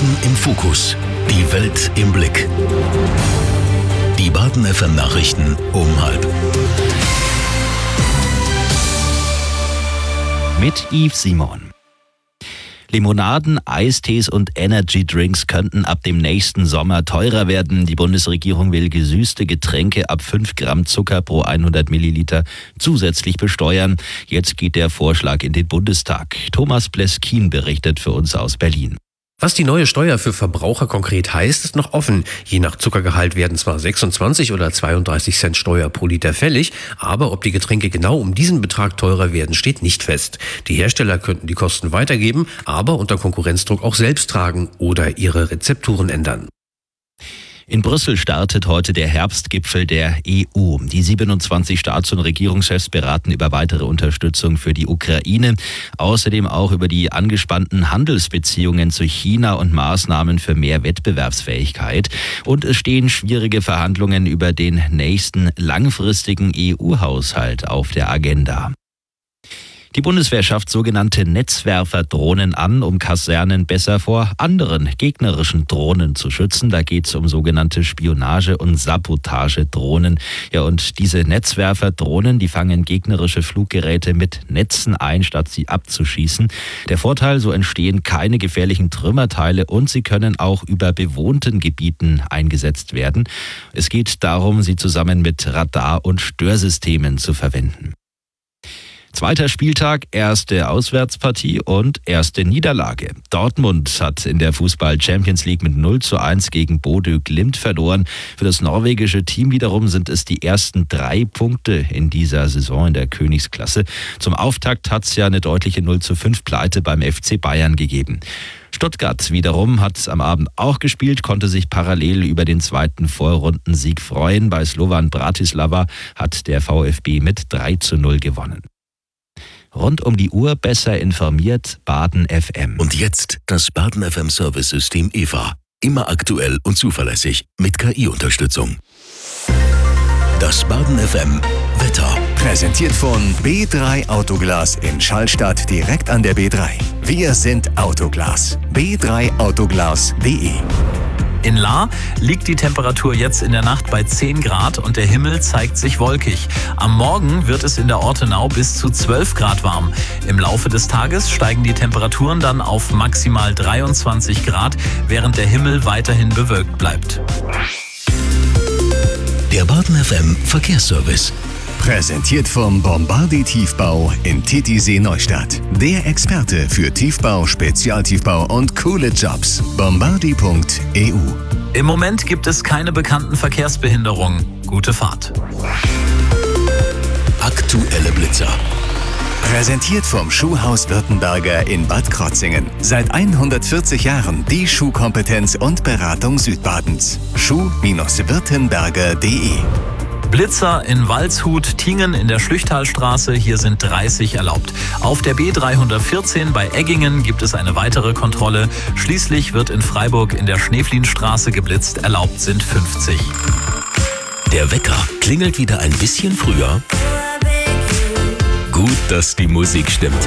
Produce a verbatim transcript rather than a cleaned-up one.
Baden im Fokus. Die Welt im Blick. Die Baden F M Nachrichten um halb. Mit Yves Simon. Limonaden, Eistees und Energy Drinks könnten ab dem nächsten Sommer teurer werden. Die Bundesregierung will gesüßte Getränke ab fünf Gramm Zucker pro hundert Milliliter zusätzlich besteuern. Jetzt geht der Vorschlag in den Bundestag. Thomas Bleskin berichtet für uns aus Berlin. Was die neue Steuer für Verbraucher konkret heißt, ist noch offen. Je nach Zuckergehalt werden zwar sechsundzwanzig oder zweiunddreißig Cent Steuer pro Liter fällig, aber ob die Getränke genau um diesen Betrag teurer werden, steht nicht fest. Die Hersteller könnten die Kosten weitergeben, aber unter Konkurrenzdruck auch selbst tragen oder ihre Rezepturen ändern. In Brüssel startet heute der Herbstgipfel der E U. Die siebenundzwanzig Staats- und Regierungschefs beraten über weitere Unterstützung für die Ukraine, außerdem auch über die angespannten Handelsbeziehungen zu China und Maßnahmen für mehr Wettbewerbsfähigkeit. Und es stehen schwierige Verhandlungen über den nächsten langfristigen E U-Haushalt auf der Agenda. Die Bundeswehr schafft sogenannte Netzwerferdrohnen an, um Kasernen besser vor anderen gegnerischen Drohnen zu schützen. Da geht es um sogenannte Spionage- und Sabotagedrohnen. Ja, und diese Netzwerferdrohnen, die fangen gegnerische Fluggeräte mit Netzen ein, statt sie abzuschießen. Der Vorteil, so entstehen keine gefährlichen Trümmerteile und sie können auch über bewohnten Gebieten eingesetzt werden. Es geht darum, sie zusammen mit Radar- und Störsystemen zu verwenden. Zweiter Spieltag, erste Auswärtspartie und erste Niederlage. Dortmund hat in der Fußball-Champions League mit null zu eins gegen Bodø Glimt verloren. Für das norwegische Team wiederum sind es die ersten drei Punkte in dieser Saison in der Königsklasse. Zum Auftakt hat es ja eine deutliche null zu fünf Pleite beim F C Bayern gegeben. Stuttgart wiederum hat am Abend auch gespielt, konnte sich parallel über den zweiten Vorrundensieg freuen. Bei Slovan Bratislava hat der VfB mit drei zu null gewonnen. Rund um die Uhr besser informiert Baden F M. Und jetzt das Baden F M Service-System E V A. Immer aktuell und zuverlässig mit K I-Unterstützung. Das Baden F M Wetter. Präsentiert von B drei Autoglas in Schallstadt direkt an der B drei. Wir sind Autoglas. b drei autoglas punkt de. In Lahr liegt die Temperatur jetzt in der Nacht bei zehn Grad und der Himmel zeigt sich wolkig. Am Morgen wird es in der Ortenau bis zu zwölf Grad warm. Im Laufe des Tages steigen die Temperaturen dann auf maximal dreiundzwanzig Grad, während der Himmel weiterhin bewölkt bleibt. Der Baden F M Verkehrsservice. Präsentiert vom Bombardi Tiefbau in Titisee Neustadt. Der Experte für Tiefbau, Spezialtiefbau und coole Jobs. bombardi punkt e u. Im Moment gibt es keine bekannten Verkehrsbehinderungen. Gute Fahrt. Aktuelle Blitzer. Präsentiert vom Schuhhaus Württemberger in Bad Krotzingen. Seit hundertvierzig Jahren die Schuhkompetenz und Beratung Südbadens. schuh-württemberger punkt de. Blitzer in Waldshut, Tingen in der Schlüchtalstraße, hier sind dreißig erlaubt. Auf der B dreihundertvierzehn bei Eggingen gibt es eine weitere Kontrolle. Schließlich wird in Freiburg in der Schneeflinstraße geblitzt, erlaubt sind fünfzig. Der Wecker klingelt wieder ein bisschen früher. Gut, dass die Musik stimmt.